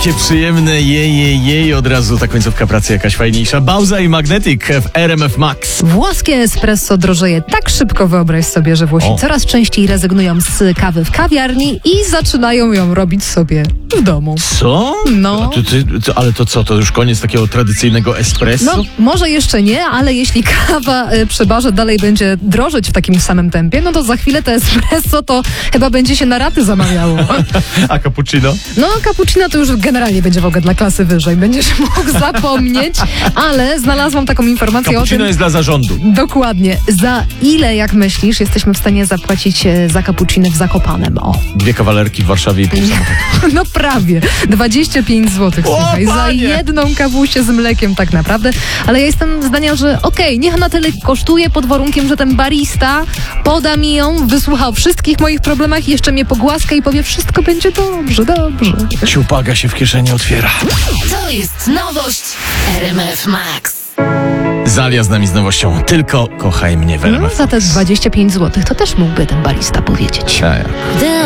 Jakie przyjemne jej, od razu ta końcówka pracy jakaś fajniejsza. Bauza i Magnetic w RMF Max. Włoskie espresso drożeje tak szybko, wyobraź sobie, że Włosi coraz częściej rezygnują z kawy w kawiarni i zaczynają ją robić sobie w domu. Co? No. Ale to co, to już koniec takiego tradycyjnego espresso? No, może jeszcze nie, ale jeśli kawa przy barze dalej będzie drożeć w takim samym tempie, no to za chwilę te espresso to chyba będzie się na raty zamawiało. A cappuccino? No, cappuccino to już generalnie będzie w ogóle dla klasy wyżej. Będziesz mógł zapomnieć, ale znalazłam taką informację o tym... Cappuccino jest dla zarządu. Dokładnie. Za ile, jak myślisz, jesteśmy w stanie zapłacić za cappuccino w Zakopanem? O. 2 kawalerki w Warszawie i pół samochodu. No prawie. 25 zł, słuchaj. Za panie! jedną kawusię z mlekiem tak naprawdę. Ale ja jestem zdania, że niech na tyle kosztuje pod warunkiem, że ten barista poda mi ją, wysłucha o wszystkich moich problemach, jeszcze mnie pogłaska i powie, wszystko będzie dobrze. Ciupaga się w kieszeni otwiera. To jest nowość RMF Max. Zalia z nami z nowością. Tylko kochaj mnie w No, RMF za te 25 zł to też mógłby ten barista powiedzieć. Max.